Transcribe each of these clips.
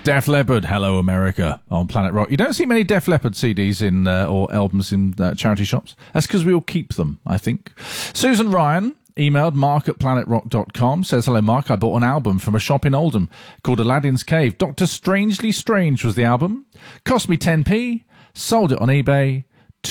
Def Leppard, Hello America on Planet Rock. You don't see many Def Leppard CDs in or albums in charity shops. That's because we all keep them, I think. Susan Ryan emailed mark@planetrock.com, says, hello Mark, I bought an album from a shop in Oldham called Aladdin's Cave. Dr. Strangely Strange was the album. Cost me 10p. Sold it on eBay.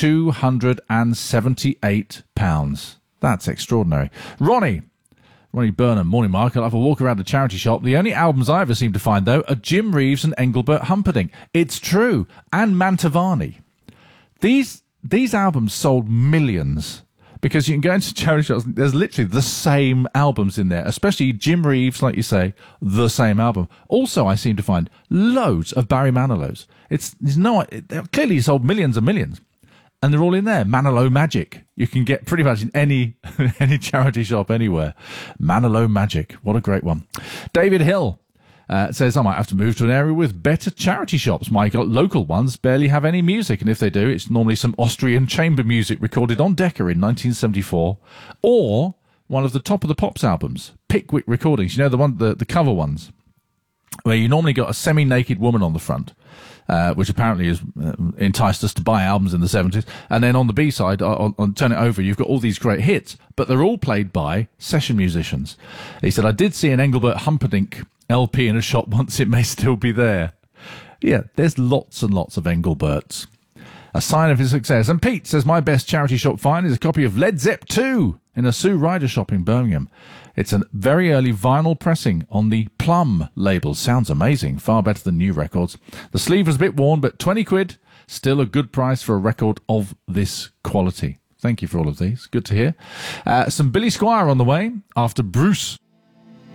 £278. That's extraordinary. Ronnie Burnham, morning Mark. I'll have a walk around the charity shop. The only albums I ever seem to find, though, are Jim Reeves and Engelbert Humperdinck. It's true. And Mantovani. These albums sold millions. Because you can go into charity shops, there's literally the same albums in there, especially Jim Reeves, like you say, the same album. Also, I seem to find loads of Barry Manilow's. Clearly he sold millions and millions. And they're all in there. Manilow Magic. You can get pretty much in any charity shop anywhere. Manilow Magic. What a great one. David Hill says, I might have to move to an area with better charity shops. My local ones barely have any music, and if they do, it's normally some Austrian chamber music recorded on Decca in 1974, or one of the Top of the Pops albums, Pickwick Recordings. You know, the cover ones, where you normally got a semi-naked woman on the front, which apparently has enticed us to buy albums in the 70s. And then on the B-side, on Turn It Over, you've got all these great hits, but they're all played by session musicians. He said, I did see an Engelbert Humperdinck LP in a shop once. It may still be there. Yeah, there's lots and lots of Engelberts. A sign of his success. And Pete says, my best charity shop find is a copy of Led Zepp 2 in a Sue Ryder shop in Birmingham. It's a very early vinyl pressing on the Plum label. Sounds amazing. Far better than new records. The sleeve was a bit worn, but 20 quid, still a good price for a record of this quality. Thank you for all of these. Good to hear. Some Billy Squire on the way after Bruce.